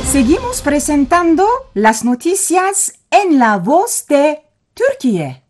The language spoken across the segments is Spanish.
Seguimos presentando las noticias en la voz de Turquía.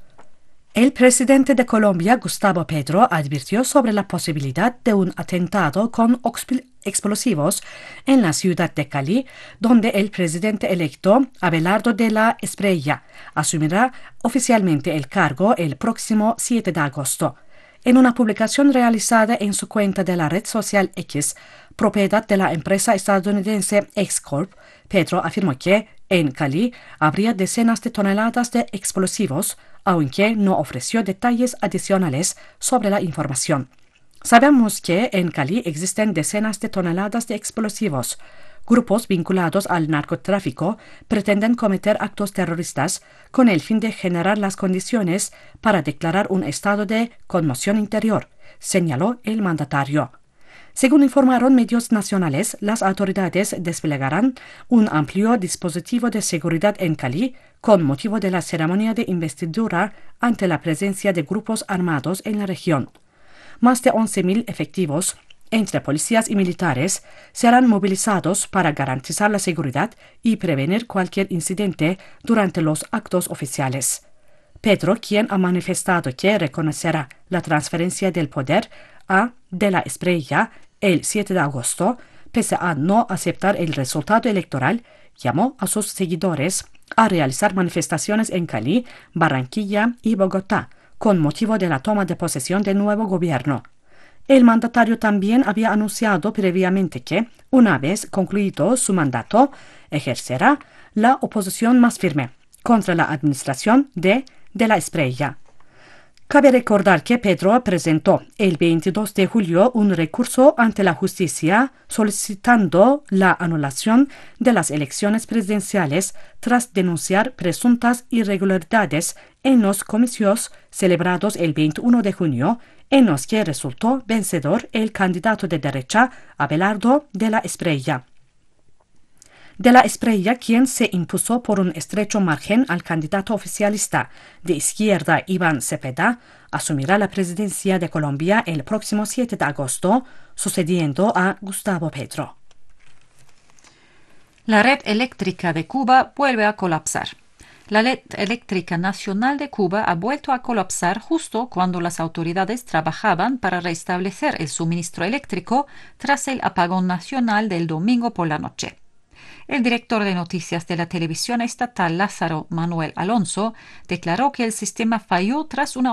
El presidente de Colombia, Gustavo Petro, advirtió sobre la posibilidad de un atentado con explosivos en la ciudad de Cali, donde el presidente electo, Abelardo de la Espriella, asumirá oficialmente el cargo el próximo 7 de agosto. En una publicación realizada en su cuenta de la red social X, propiedad de la empresa estadounidense X-Corp, Petro afirmó que en Cali habría decenas de toneladas de explosivos, aunque no ofreció detalles adicionales sobre la información. Sabemos que en Cali existen decenas de toneladas de explosivos. Grupos vinculados al narcotráfico pretenden cometer actos terroristas con el fin de generar las condiciones para declarar un estado de conmoción interior, señaló el mandatario. Según informaron medios nacionales, las autoridades desplegarán un amplio dispositivo de seguridad en Cali con motivo de la ceremonia de investidura ante la presencia de grupos armados en la región. Más de 11.000 efectivos, entre policías y militares, serán movilizados para garantizar la seguridad y prevenir cualquier incidente durante los actos oficiales. Petro, quien ha manifestado que reconocerá la transferencia del poder a De la Espriella el 7 de agosto, pese a no aceptar el resultado electoral, llamó a sus seguidores a realizar manifestaciones en Cali, Barranquilla y Bogotá, con motivo de la toma de posesión del nuevo gobierno. El mandatario también había anunciado previamente que, una vez concluido su mandato, ejercerá la oposición más firme contra la administración de la Espriella. Cabe recordar que Petro presentó el 22 de julio un recurso ante la justicia solicitando la anulación de las elecciones presidenciales tras denunciar presuntas irregularidades en los comicios celebrados el 21 de junio, en los que resultó vencedor el candidato de derecha Abelardo de la Espriella. De la Espriella, quien se impuso por un estrecho margen al candidato oficialista de izquierda Iván Cepeda, asumirá la presidencia de Colombia el próximo 7 de agosto, sucediendo a Gustavo Petro. La red eléctrica de Cuba vuelve a colapsar. La red eléctrica nacional de Cuba ha vuelto a colapsar justo cuando las autoridades trabajaban para restablecer el suministro eléctrico tras el apagón nacional del domingo por la noche. El director de noticias de la televisión estatal Lázaro Manuel Alonso declaró que el sistema falló tras una